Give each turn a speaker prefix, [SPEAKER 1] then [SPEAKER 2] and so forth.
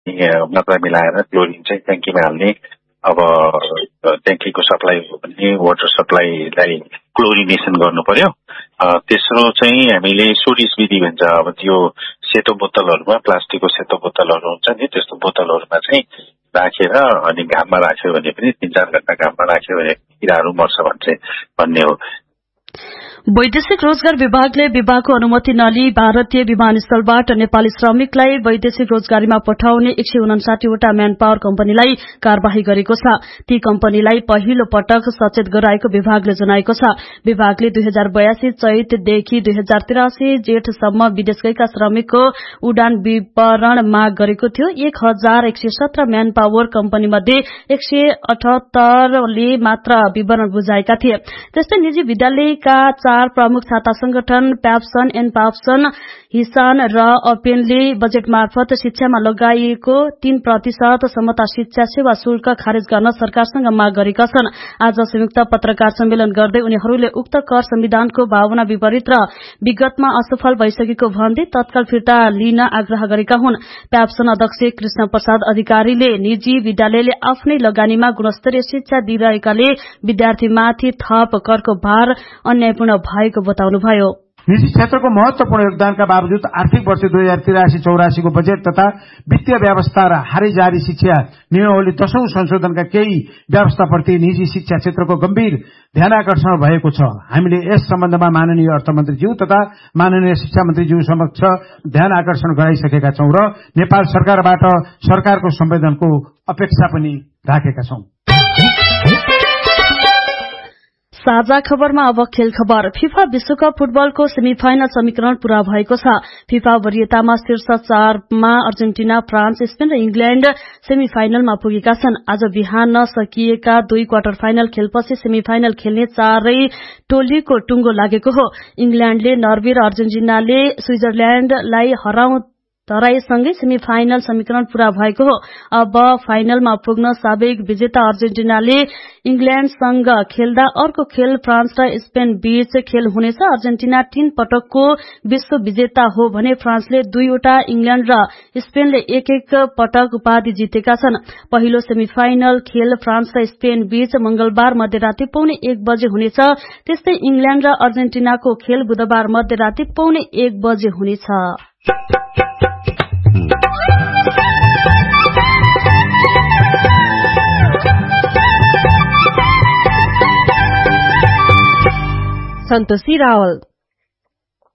[SPEAKER 1] मात्रा मिलाएर क्लोरिन चाहिँ ट्याङ्कीमा हाल्ने। अब ट्याङ्कीको सप्लाई हो भने वाटर सप्लाईलाई क्लोरिनेसन गर्नु पर्यो। तेस्रो चाहिँ हामीले सोडिस विधि भन्छ। अब त्यो सेतो बोतलहरूमा, प्लास्टिकको सेतो बोतलहरू हुन्छ नि, त्यस्तो बोतलहरूमा चाहिँ राखेर अनि घाममा राख्यो भने पनि 3-4 घण्टा घाममा राख्यो भने किराहरू मर्छ भन्ने हो।
[SPEAKER 2] वैदेशिक रोजगार विभागले विभागको अनुमति नलिई भारतीय विमानस्थलबाट नेपाली श्रमिकलाई वैदेशिक रोजगारीमा पठाउने 159 वटा म्यान पावर कम्पनीलाई कार्यवाही गरेको छ। ती कम्पनीलाई पहिलो पटक सचेत गराएको विभागले जनाएको छ। विभागले 2082 चैतदेखि 2083 जेठसम्म विदेश गएका श्रमिकको उडान विवरण माग गरेको थियो। 1117 म्यान पावर कम्पनी मध्ये 178 ले मात्र विवरण बुझाएका थिए। त्यस्तै निजी विद्यालयका 4 प्रमुख छाता संगठन प्याप्सन, एनपाप्सन, हिसान र अपेनले बजेट मार्फत शिक्षामा लगाइएको 3% समता शिक्षा सेवा शुल्क खारेज गर्न सरकारसँग माग गरेका छन्। आज संयुक्त पत्रकार सम्मेलन गर्दै उनीहरूले उक्त कर संविधानको भावना विपरीत र विगतमा असफल भइसकेको भन्दै तत्काल फिर्ता लिन आग्रह गरेका हुन्। प्याप्सन अध्यक्ष कृष्ण प्रसाद अधिकारीले निजी विद्यालयले आफ्नै लगानीमा गुणस्तरीय शिक्षा दिइरहेकाले विद्यार्थीमाथि थप करको भार अन्यायपूर्ण भएको बताउनुभयो।
[SPEAKER 3] निजी क्षेत्रको महत्वपूर्ण योगदानका बावजुद आर्थिक वर्ष 2083-84 को बजेट तथा वित्तीय व्यवस्था र हारै जारी शिक्षा नियमावली 10औं संशोधनका केही व्यवस्थाप्रति निजी शिक्षा क्षेत्रको गम्भीर ध्यानाकर्षण भएको छ। हामीले यस सम्बन्धमा माननीय अर्थमन्त्रीज्यू तथा माननीय शिक्षा मन्त्रीज्यू समक्ष ध्यान आकर्षण गराइसकेका छौं र नेपाल सरकारबाट सरकारको संवेदनको अपेक्षा पनि राखेका छौं।
[SPEAKER 2] साझा खबरमा अब खेल खबर। फिफा विश्वकप फुटबलको सेमिफाइनल समीकरण पूरा भएको छ। फिफा वरियतामा शीर्ष 4मा अर्जेन्टिना, फ्रान्स, स्पेन र इंग्ल्याण्ड सेमिफाइनलमा पुगेका छन्। आज बिहान सकिएका 2 क्वार्टर फाइनल खेलपछि सेमिफाइनल खेल्ने 4 टोलीको टुंगो लागेको हो। इंग्ल्याण्डले नर्वे र अर्जेन्टिनाले स्विजरल्याण्डलाई हराएसँगै सेमिफाइनल समीकरण पूरा भएको हो। अब फाइनलमा पुग्न साबिक विजेता अर्जेन्टिनाले इंग्ल्याण्डसँग खेल्दा अर्को खेल फ्रान्स र स्पेन बीच खेल हुनेछ। अर्जेन्टिना 3 पटकको विश्व विजेता हो भने फ्रान्सले 2 वटा, इंग्ल्याण्ड र स्पेनले 1-1 पटक उपाधि जितेका छन्। पहिलो सेमिफाइनल खेल फ्रान्स र स्पेन बीच मंगलबार मध्यराती 1:15 बजे हुनेछ। त्यस्तै इंग्ल्याण्ड र अर्जेन्टिनाको खेल बुधबार मध्यराती 1:15 बजे हुनेछ।
[SPEAKER 4] सन्तोषी रावल।